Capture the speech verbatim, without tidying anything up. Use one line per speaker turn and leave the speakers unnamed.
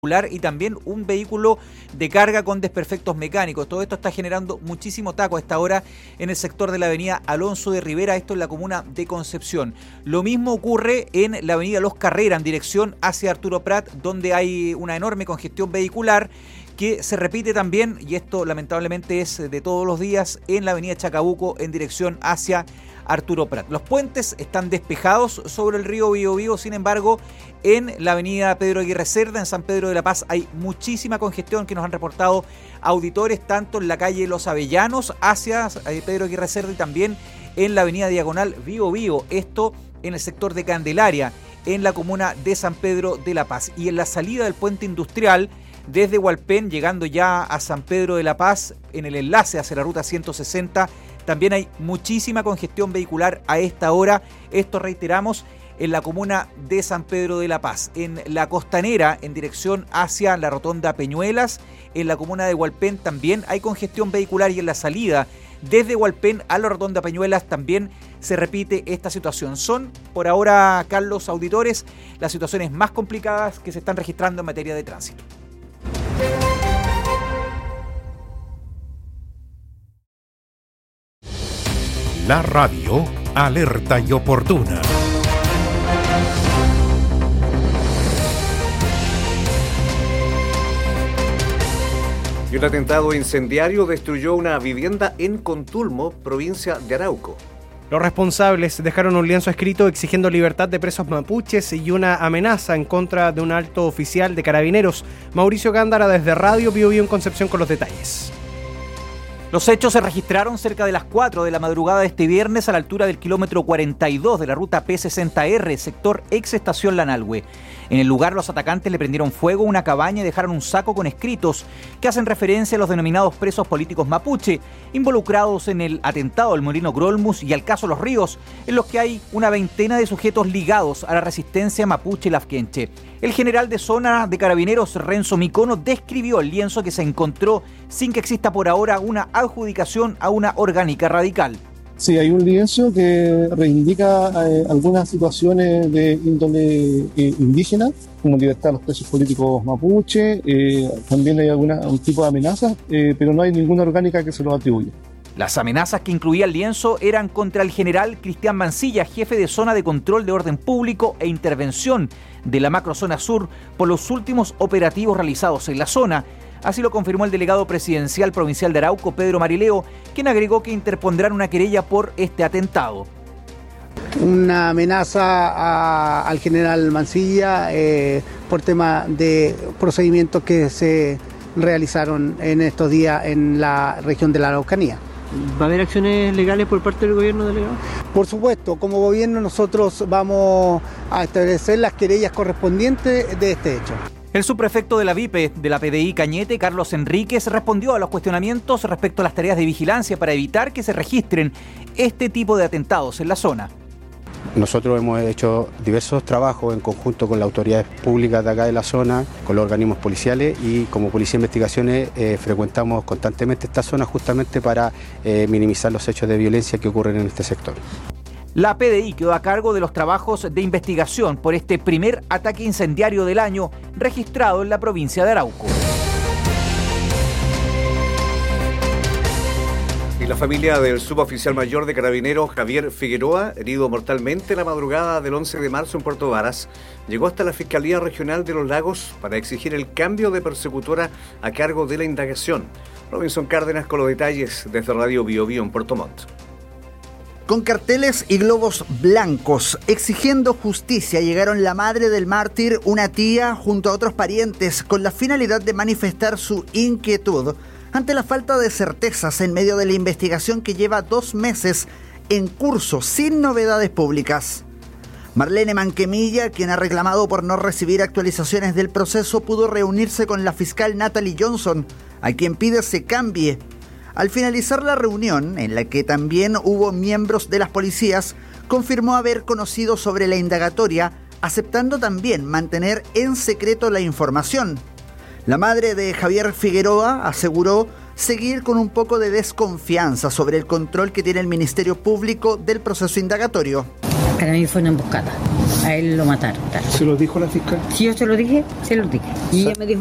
y también un vehículo de carga con desperfectos mecánicos. Todo esto está generando muchísimo taco a esta hora en el sector de la avenida Alonso de Rivera, esto en la comuna de Concepción. Lo mismo ocurre en la avenida Los Carreras, en dirección hacia Arturo Prat, donde hay una enorme congestión vehicular que se repite también, y esto lamentablemente es de todos los días, en la avenida Chacabuco en dirección hacia Arturo Prat. Los puentes están despejados sobre el río Biobío, sin embargo, en la avenida Pedro Aguirre Cerda, en San Pedro de la Paz, hay muchísima congestión que nos han reportado auditores, tanto en la calle Los Avellanos hacia Pedro Aguirre Cerda y también en la avenida Diagonal Biobío, esto en el sector de Candelaria, en la comuna de San Pedro de la Paz. Y en la salida del puente industrial, desde Hualpén, llegando ya a San Pedro de la Paz, en el enlace hacia la ruta ciento sesenta, también hay muchísima congestión vehicular a esta hora. Esto, reiteramos, en la comuna de San Pedro de la Paz. En la Costanera, en dirección hacia la rotonda Peñuelas, en la comuna de Hualpén también hay congestión vehicular, y en la salida desde Hualpén a la rotonda Peñuelas también se repite esta situación. Son, por ahora, Carlos, auditores, las situaciones más complicadas que se están registrando en materia de tránsito.
La radio alerta y oportuna.
Y un atentado incendiario destruyó una vivienda en Contulmo, provincia de Arauco.
Los responsables dejaron un lienzo escrito exigiendo libertad de presos mapuches y una amenaza en contra de un alto oficial de Carabineros. Mauricio Gándara desde Radio Biobío en Concepción con los detalles.
Los hechos se registraron cerca de las cuatro de la madrugada de este viernes a la altura del kilómetro cuarenta y dos de la ruta P sesenta R, sector ex estación Lanalhue. En el lugar, los atacantes le prendieron fuego a una cabaña y dejaron un saco con escritos que hacen referencia a los denominados presos políticos mapuche, involucrados en el atentado del Molino Grolmus y al caso Los Ríos, en los que hay una veintena de sujetos ligados a la resistencia mapuche lafkenche. El general de zona de Carabineros, Renzo Micono, describió el lienzo que se encontró sin que exista por ahora una adjudicación a una orgánica radical.
Sí, hay un lienzo que reivindica eh, algunas situaciones de índole eh, indígena, como libertad de los presos políticos mapuche, eh, también hay alguna, un tipo de amenazas, eh, pero no hay ninguna orgánica que se lo atribuya.
Las amenazas que incluía el lienzo eran contra el general Cristian Mancilla, jefe de zona de control de orden público e intervención de la macrozona sur por los últimos operativos realizados en la zona. Así lo confirmó el delegado presidencial provincial de Arauco, Pedro Marileo, quien agregó que interpondrán una querella por este atentado.
Una amenaza a, al general Mancilla eh, por tema de procedimientos que se realizaron en estos días en la región de la Araucanía.
¿Va a haber acciones legales por parte del gobierno, delegado?
Por supuesto, como gobierno nosotros vamos a establecer las querellas correspondientes de este hecho.
El subprefecto de la V I P E de la P D I Cañete, Carlos Enríquez, respondió a los cuestionamientos respecto a las tareas de vigilancia para evitar que se registren este tipo de atentados en la zona.
Nosotros hemos hecho diversos trabajos en conjunto con las autoridades públicas de acá de la zona, con los organismos policiales, y como Policía de Investigaciones eh, frecuentamos constantemente esta zona justamente para eh, minimizar los hechos de violencia que ocurren en este sector.
La P D I quedó a cargo de los trabajos de investigación por este primer ataque incendiario del año registrado en la provincia de Arauco.
Y la familia del suboficial mayor de Carabineros, Javier Figueroa, herido mortalmente la madrugada del once de marzo en Puerto Varas, llegó hasta la Fiscalía Regional de los Lagos para exigir el cambio de persecutora a cargo de la indagación. Robinson Cárdenas con los detalles desde Radio Biobío en Puerto Montt.
Con carteles y globos blancos exigiendo justicia llegaron la madre del mártir, una tía, junto a otros parientes, con la finalidad de manifestar su inquietud ante la falta de certezas en medio de la investigación que lleva dos meses en curso sin novedades públicas. Marlene Manquemilla, quien ha reclamado por no recibir actualizaciones del proceso, pudo reunirse con la fiscal Natalie Johnson, a quien pide se cambie. Al finalizar la reunión, en la que también hubo miembros de las policías, confirmó haber conocido sobre la indagatoria, aceptando también mantener en secreto la información. La madre de Javier Figueroa aseguró seguir con un poco de desconfianza sobre el control que tiene el Ministerio Público del proceso indagatorio.
Para mí fue una emboscada. A él lo mataron. Claro.
¿Se lo dijo la fiscal?
Si yo se lo dije, se lo dije. Y ella me dijo